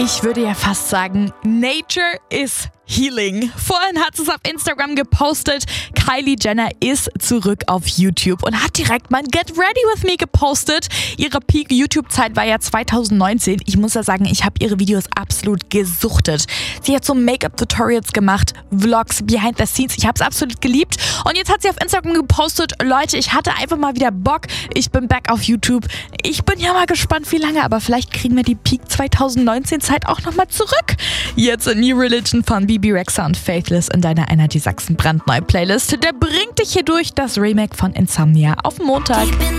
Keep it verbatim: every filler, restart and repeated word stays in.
Ich würde ja fast sagen, Nature is healing. Vorhin hat sie es auf Instagram gepostet. Kylie Jenner ist zurück auf YouTube und hat direkt mal Get Ready With Me gepostet. Ihre Peak-YouTube-Zeit war ja zwanzig neunzehn. Ich muss ja sagen, ich habe ihre Videos absolut gesuchtet. Sie hat so Make-up-Tutorials gemacht, Vlogs, Behind the Scenes. Ich habe es absolut geliebt. Und jetzt hat sie auf Instagram gepostet, Leute, ich hatte einfach mal wieder Bock. Ich bin back auf YouTube. Ich bin ja mal gespannt, wie lange, aber vielleicht kriegen wir die Peak zwanzig neunzehn-Zeit auch nochmal zurück. Jetzt in New Religion von Bebe Rexha und Faithless in deiner Energy Sachsen brandneue Playlist. Der bringt dich hier durch, das Remake von Insomnia auf Montag.